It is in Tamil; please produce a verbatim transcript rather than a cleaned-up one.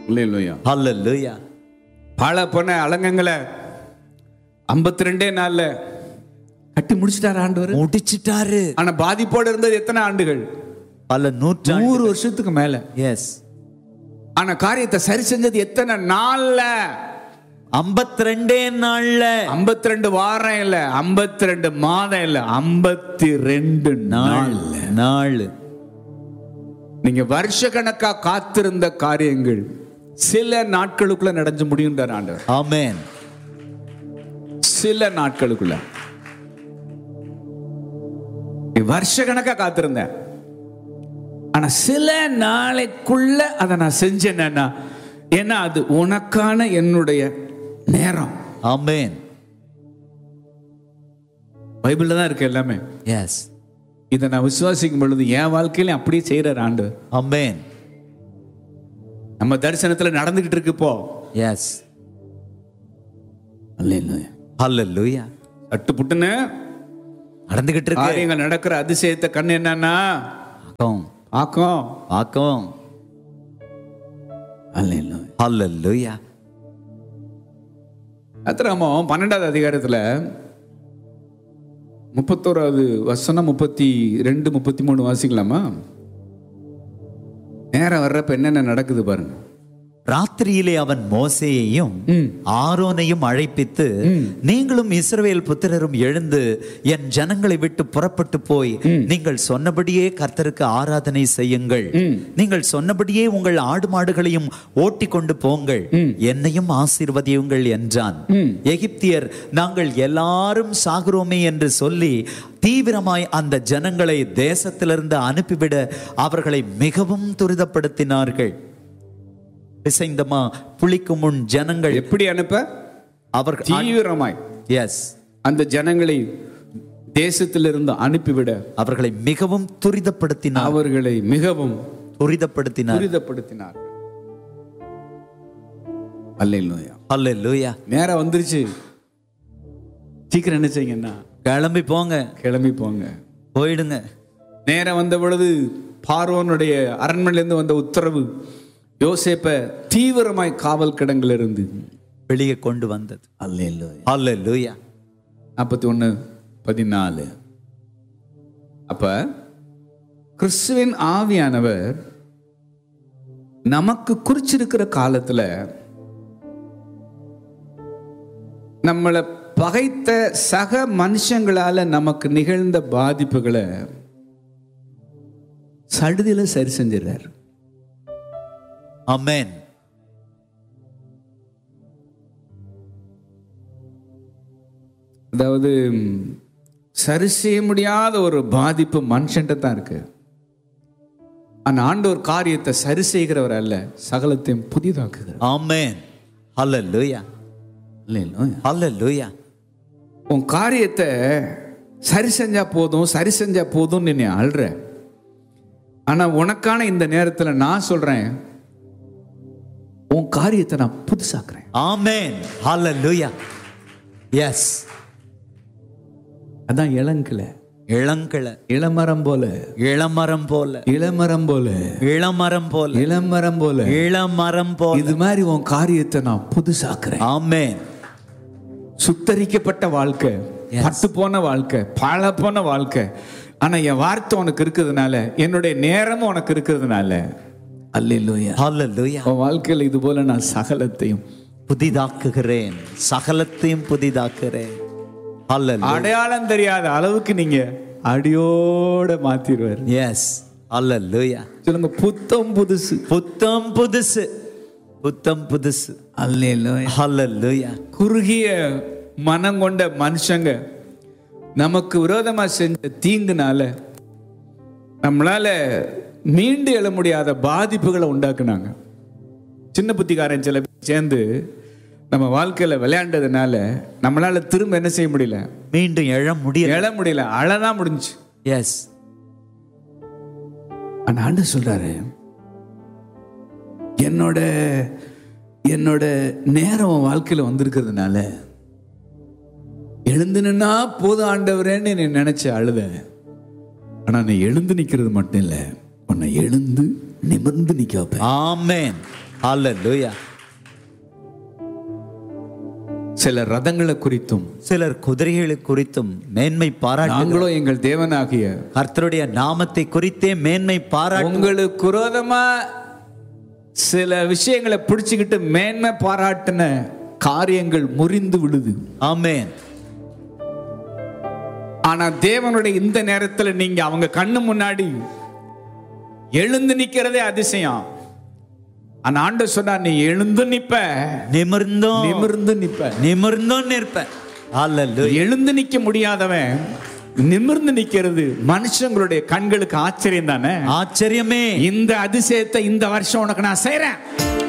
அல்லேலூயா. ஹல்லேலூயா. பாழ போன அலங்கங்களை ஐம்பத்தி ரெண்டே நாள்ல கட்டி முடிச்சிட்டாரு ஆண்டவர். முடிச்சிட்டாரு. ஆனா பாதிப்போடு இருந்தது எத்தனை ஆண்டுகள்? பல நூற்றாண்டு, நூறு வருஷத்துக்கு மேல. எஸ். ஆனா காரியத்தை சரி செஞ்சது எத்தனை நாள்ல? ஐம்பத்தி ரெண்டே நாள்ல. ஐம்பத்தி ரெண்டு வாரம் இல்ல, ஐம்பத்தி ரெண்டு மாதம் இல்ல, ஐம்பத்தி ரெண்டு நாள். நாள். நீங்க வருஷ கணக்கா காத்திருந்த காரியங்கள் சில நாட்களுக்குள்ள நடந்து முடியுன்றார் ஆண்டவர். ஆமென். சில நாட்களுக்குள்ள. வருஷ கணக்கா காத்திருந்தேன், ஆனா சில நாளைக்குள்ள அதை நான் செஞ்சேன்னா, ஏன்னா அது உனக்கான என்னுடைய நேரம். ஆமென். பைபிள்ல தான் இருக்கு எல்லாமே. எஸ். இதை நான் விசுவாசிக்கும் பொழுது என் வாழ்க்கையில அப்படியே செய்யறார் ஆண்டவர். ஆமென். நம்ம தரிசனத்துல நடந்துகிட்டு இருக்கு இப்போ. எஸ். அல்லேலூயா. ஹல்லேலூயா. அட்டு புட்டுன்னு நடந்துகிட்டு இருக்கு. காரியங்கள் நடக்கிற அதிசயத்தை கண்ணு என்னன்னா ஆக்கும். ஆக்கும் ஆக்கும். அல்லேலூயா. ஹல்லேலூயா. அத்திராமம் பன்னெண்டாவது அதிகாரத்துல முப்பத்தோராவது வசனம் முப்பத்தி ரெண்டு முப்பத்தி மூணு வாசிக்கலாமா? நேரம் வர்றப்ப என்னென்ன நடக்குது பாருங்க. ராத்திரியிலே அவன் மோசேயையும் ஆரோனையும் அழைப்பித்து, நீங்களும் இஸ்ரவேல் புத்திரரும் எழுந்து என் ஜனங்களை விட்டு புறப்பட்டு போய் நீங்கள் சொன்னபடியே கர்த்தருக்கு ஆராதனை செய்யுங்கள். நீங்கள் சொன்னபடியே உங்கள் ஆடு மாடுகளையும் ஓட்டி கொண்டு போங்கள், என்னையும் ஆசீர்வதியுங்கள் என்றான். எகிப்தியர் நாங்கள் எல்லாரும் சாகுறோமே என்று சொல்லி தீவிரமாய் அந்த ஜனங்களை தேசத்திலிருந்து அனுப்பிவிட அவர்களை மிகவும் துரிதப்படுத்தினார்கள். பிசைந்தமா புளிக்கும் முன் ஜனங்கள் எப்படி அனுப்ப? அவர்கள் தீவிரமாய் எஸ் அந்த ஜனங்களை தேசத்திலிருந்து அனுப்பிவிட அவர்களை மிகவும் துரிதப்படுத்தினார். அவர்களை மிகவும் துரிதப்படுத்தினார் துரிதப்படுத்தினார். அல்லேலூயா. அல்லேலூயா. நேரம் வந்துருச்சு, சீக்கிரம் என்ன செய்யுங்கன்னா கிளம்பி போங்க. கிளம்பி போங்க, போயிடுங்க. நேரம் வந்த பொழுது பார்வோனுடைய அரண்மனையிலிருந்து வந்த உத்தரவு யோசேப்பை தீவிரமாய் காவல் கிடங்கில் இருந்து வெளியே கொண்டு வந்தது. அல்லேலூயா. அல்லேலூயா. நாற்பத்தி ஒன்று பதினாலு. அப்ப கிறிஸ்துவின் ஆவியானவர் நமக்கு குறிச்சிருக்கிற காலத்துல நம்மளை பகைத்த சக மனுஷங்களால நமக்கு நிகழ்ந்த பாதிப்புகளை சடுதியில சரி செஞ்சிடறார். ஆமென். அதாவது சரி செய்ய முடியாத ஒரு பாதிப்பு மனுஷன்ட்ட தான் இருக்கு. ஆனா ஆண்டவர் காரியத்தை சரி செய்கிறவர் அல்ல, சகலத்தையும் புதிதாக்குகிறார். ஆமென். ஹல்லேலூயா. ஹல்லேலூயா. உன் காரியத்தை சரி செஞ்சா போதும், சரி செஞ்சா போதும் நீ அழுற. ஆனா உனக்கான இந்த நேரத்துல நான் சொல்றேன், உன் காரியத்தை நான் புதுசாக்குறேன். ஆமென். ஹல்லேலூயா. எஸ். அதான் இளங்கிளை, இளங்கிளை, இளமரம் போல, இளமரம் போல, இளமரம் போல, இளமரம் போல, இளமரம் போல, இளமரம் போல. இது மாதிரி உன் காரியத்தை நான் புதுசாக்குறேன். ஆமென். சுத்தரிக்கப்பட்ட வாழ்க்கை, பட்டு போன வாழ்க்கை, பழ போன வாழ்க்கை, ஆனா என் வார்த்தை உனக்கு இருக்கிறதுனால, என்னுடைய நேரமும் உனக்கு இருக்கிறதுனால, அல்லேலூயா, ஹல்லேலூயா, உன் வாழ்க்கையில் இது போல நான் சகலத்தையும் புதிதாக்குகிறேன், சகலத்தையும் புதிதாக்குறேன். அடையாளம் தெரியாத அளவுக்கு நீங்க அடியோட மாத்திடுவார். எஸ். அல்லேலூயா. சொல்லுங்க, புத்தம் புதுசு, புத்தம் புதுசு, புத்தம் புதுசு. அல்லேலூயா. அல்லேலூயா. குறுகிய மனம் கொண்ட மனுஷங்க நமக்கு விரோதமா செஞ்ச தீங்குனால நம்மளால மீண்டு எழ முடியாத பாதிப்புகளை உண்டாக்குனாங்க. சின்ன புத்திக்காரன் சில பேர் சேர்ந்து நம்ம வாழ்க்கையில விளையாண்டதுனால நம்மளால திரும்ப என்ன செய்ய முடியல, மீண்டும் எழ முடியல, எழ முடியல, அழதான் முடிஞ்சு. எஸ். ஆனா ஆண்டவர் சொல்றாரு, என்னோட என்னோட நேரம் வாழ்க்கையில வந்திருக்கிறதுனால எழுந்து நின்னா போது ஆண்டவரேன்னு நீ நினைச்ச அழுத. ஆனா நீ எழுந்து நிக்கிறது மட்டும் இல்ல, உன்னை எழுந்து நிமிர்ந்து நிக்க வைப்பேன். ஆமென். ஹalleluya. சில ரதங்களை குறித்தும் சிலர் குதிரைகளை குறித்தும் மேன்மை பாராட்டு. நாங்களோ எங்கள் தேவனாகிய கர்த்தருடைய நாமத்தை குறித்தே மேன்மை பாராட்டு. உங்களுக்கு விரோதமா சில விஷயங்களை பிடிச்சுக்கிட்டு மேன்மை பாராட்டின காரியங்கள் முறிந்து விழுது. ஆமென். ஆனா தேவனுடைய இந்த நேரத்துல நீங்க அவங்க கண்ணு முன்னாடி எழுந்து நிக்கிறதே அதிசயம். ஆனா ஆண்டவர் சொன்னார், நீ எழுந்து நிப்ப, நிமிர்ந்தோம் நிமிர்ந்து நிப்ப. நிமிர்ந்தோம் நிற்ப. ஹalleluya. எழுந்து நிக்க முடியாதவன் நிமிர்ந்து நிக்கிறது மனுஷங்களுடைய கண்களுக்கு ஆச்சரியம் தானே. ஆச்சரியமே. இந்த அதிசயத்தை இந்த வருஷம் உனக்கு நான் செய்றேன்.